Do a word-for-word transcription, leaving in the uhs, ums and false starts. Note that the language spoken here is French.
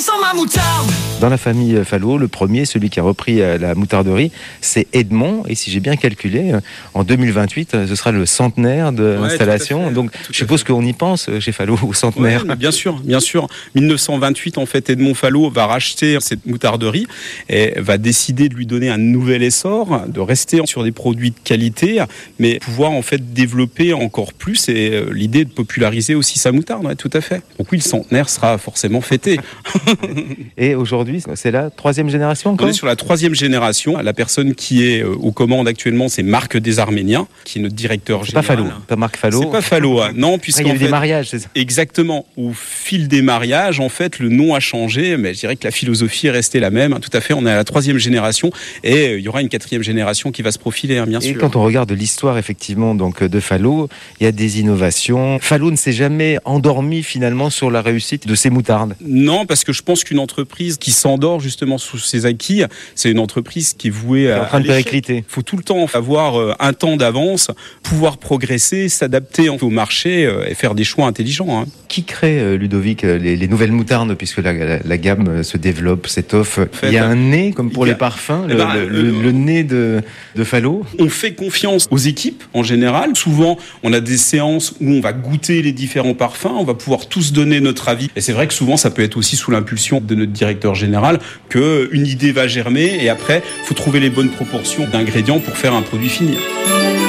sans ma moutarde. Dans la famille Falot, le premier, celui qui a repris la moutarderie, c'est Edmond. Et si j'ai bien calculé, en deux mille vingt-huit, ce sera le centenaire de ouais, l'installation. Donc, je suppose qu'on y pense chez Falot au centenaire. Ouais, bien sûr, bien sûr. mille neuf cent vingt-huit, en fait, Edmond Falot va racheter cette moutarderie et va décider de lui donner un nouvel essor, de rester sur des produits de qualité, mais pouvoir en fait développer encore plus et l'idée de populariser aussi sa moutarde. Ouais, tout à fait. Donc oui, le centenaire sera forcément fêté. Et aujourd'hui, c'est la troisième génération encore ? On est sur la troisième génération. La personne qui est aux commandes actuellement, c'est Marc Desarméniens, qui est notre directeur c'est général. C'est pas Falot, pas Marc Falot. C'est pas Falot, hein. Non, puisqu'il y a eu fait, des mariages, c'est ça ? Exactement. Au fil des mariages, en fait, le nom a changé, mais je dirais que la philosophie est restée la même. Tout à fait, on est à la troisième génération et il y aura une quatrième génération qui va se profiler, hein, bien et sûr. Et quand on regarde l'histoire, effectivement, donc de Falot, il y a des innovations. Falot ne s'est jamais endormi finalement sur la réussite de ses moutardes. Non, parce que je pense qu'une entreprise qui s'endort justement sous ses acquis, c'est une entreprise qui est vouée à, en train de péricliter. Il faut tout le temps avoir un temps d'avance, pouvoir progresser, s'adapter au marché et faire des choix intelligents. Hein. Qui crée, Ludovic, les, les nouvelles moutardes, puisque la, la, la gamme se développe, s'étoffe. En fait, il y a un nez, comme pour a, les parfums, le, ben, le, le, le nez de, de Falot. On fait confiance aux équipes en général. Souvent, on a des séances où on va goûter les différents parfums, on va pouvoir tous donner notre avis. Et c'est vrai que souvent, ça peut être aussi sous l'impulsion de notre directeur général qu'une idée va germer et après, il faut trouver les bonnes proportions d'ingrédients pour faire un produit fini.